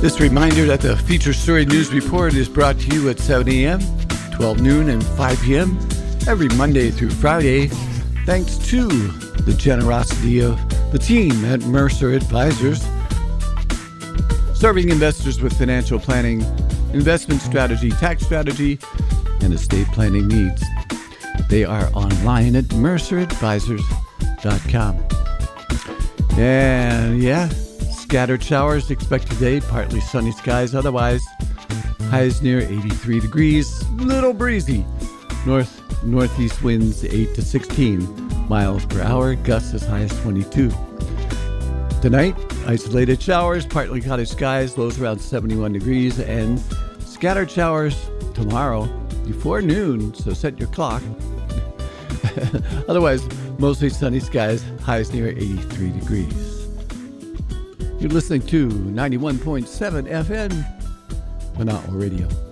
This reminder that the Feature Story News Report is brought to you at 7 a.m., 12 noon, and 5 p.m. every Monday through Friday, thanks to the generosity of the team at Mercer Advisors, serving investors with financial planning, investment strategy, tax strategy, and estate planning needs. They are online at merceradvisors.com. And yeah, scattered showers expected today, partly sunny skies otherwise. Highs near 83 degrees, little breezy. Northeast winds 8 to 16 miles per hour, gusts as high as 22. Tonight, isolated showers, partly cloudy skies, lows around 71 degrees, and scattered showers tomorrow before noon, so set your clock. Otherwise, mostly sunny skies, highs near 83 degrees. You're listening to 91.7 FM, Mana'o Radio.